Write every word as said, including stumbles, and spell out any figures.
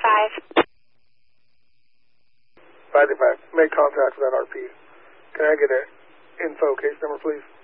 five. five five. Make contact with that R P. Can I get an info case number, please?